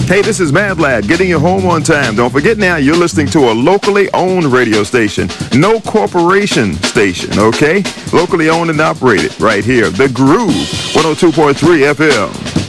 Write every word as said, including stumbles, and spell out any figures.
Hey, this is Mad Lad, getting you home on time. Don't forget now, you're listening to a locally owned radio station. No corporation station, okay? Locally owned and operated right here. The Groove, one oh two point three F M.